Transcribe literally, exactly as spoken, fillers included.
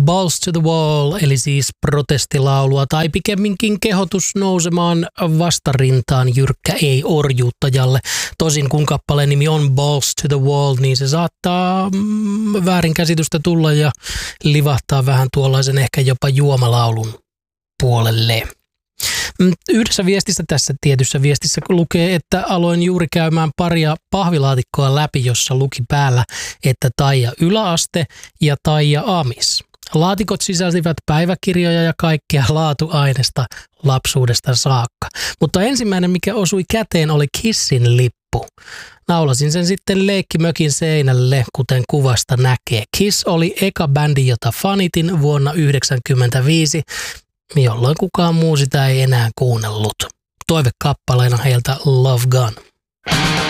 Balls to the Wall, eli siis protestilaulua tai pikemminkin kehotus nousemaan vastarintaan jyrkkä ei-orjuuttajalle. Tosin kun kappaleen nimi on Balls to the Wall, niin se saattaa mm, väärinkäsitystä tulla ja livahtaa vähän tuollaisen ehkä jopa juomalaulun puolelle. Yhdessä viestissä tässä tietyssä viestissä lukee, että aloin juuri käymään paria pahvilaatikkoa läpi, jossa luki päällä, että Taija yläaste ja Taija amis. Laatikot sisälsivät päiväkirjoja ja kaikkea laatuainesta lapsuudesta saakka. Mutta ensimmäinen, mikä osui käteen, oli Kissin lippu. Naulasin sen sitten leikkimökin seinälle, kuten kuvasta näkee. Kiss oli eka bändi, jota fanitin vuonna yhdeksänkymmentäviisi, jolloin kukaan muu sitä ei enää kuunnellut. Toivekappaleena heiltä Love Gun.